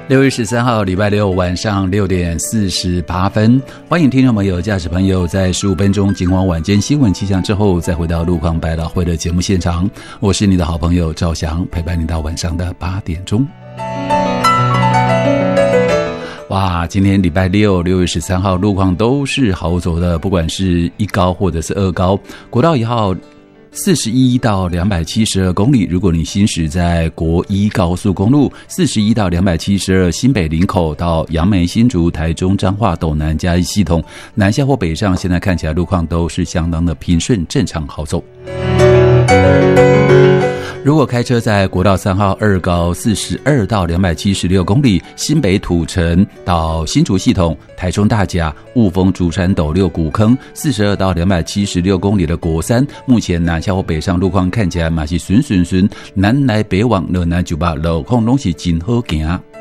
6月13号礼拜六晚上6点48分，欢迎听众朋友、驾驶朋友在15分钟警广晚间新闻气象之后，再回到路况百老汇的节目现场。我是你的好朋友赵翔，陪伴你到晚上的8点钟。哇，今天礼拜六6月13号路况都是好走的，不管是一高或者是二高，国道1号41到272公里，如果你行驶在国一高速公路41到272新北林口到杨梅新竹台中彰化斗南嘉义系统南下或北上，现在看起来路况都是相当的平顺正常好走。如果开车在国道3号二高42到276公里新北土城到新竹系统台中大甲雾峰竹山斗六古坑42到276公里的国三，目前南下或北上路况看起来嘛是顺，南来北往热南酒吧路况都是真好行。